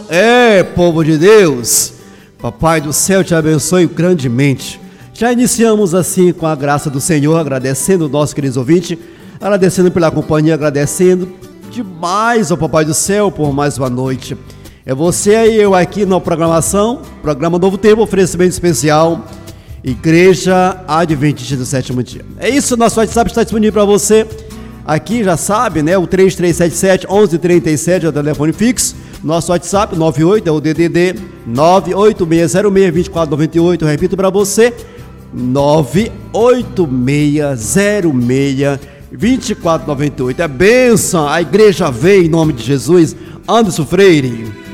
Povo de Deus, Papai do céu te abençoe grandemente. Já iniciamos assim com a graça do Senhor, agradecendo o nosso querido ouvinte, agradecendo pela companhia, agradecendo demais ao Papai do céu por mais uma noite. É você e eu aqui na programação, programa Novo Tempo, oferecimento especial, Igreja Adventista do Sétimo Dia. É isso, nosso WhatsApp está disponível para você. Aqui já sabe, né? O 3377-1137 é o telefone fixo. Nosso WhatsApp 98 é o DDD 98606-2498. Repito para você, 98606-2498. É bênção, a igreja veio em nome de Jesus. Anderson Freire.